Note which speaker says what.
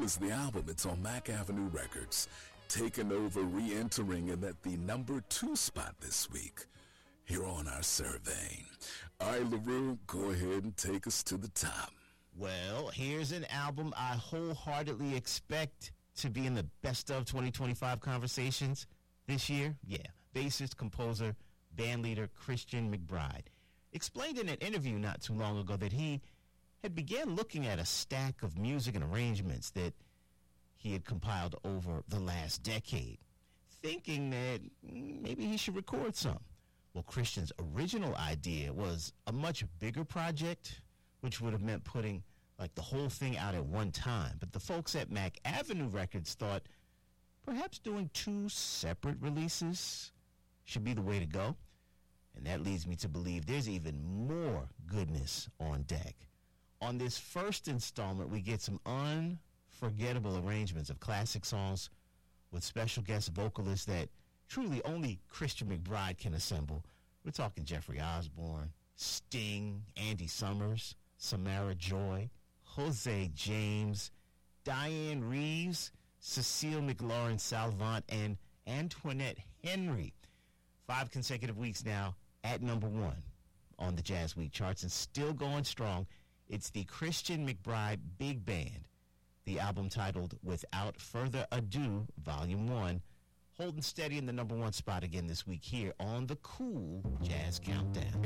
Speaker 1: is the album. It's on Mack Avenue Records. Taking over, re-entering in at the number 2 spot this week here on our survey. All right, LaRue, go ahead and take us to the top.
Speaker 2: Well, here's an album I wholeheartedly expect to be in the best of 2025 conversations this year. Yeah, bassist, composer, bandleader Christian McBride explained in an interview not too long ago that he had began looking at a stack of music and arrangements that he had compiled over the last decade, thinking that maybe he should record some. Well, Christian's original idea was a much bigger project, which would have meant putting like the whole thing out at one time. But the folks at Mack Avenue Records thought perhaps doing 2 separate releases should be the way to go. And that leads me to believe there's even more goodness on deck. On this first installment, we get some unforgettable arrangements of classic songs with special guest vocalists that truly only Christian McBride can assemble. We're talking Jeffrey Osborne, Sting, Andy Summers, Samara Joy, Jose James, Diane Reeves, Cecile McLaurin Salvant, and Antoinette Henry. 5 consecutive weeks now at number 1 on the Jazz Week charts and still going strong. It's the Christian McBride Big Band, the album titled Without Further Ado, Volume 1, holding steady in the number 1 spot again this week here on the Cool Jazz Countdown.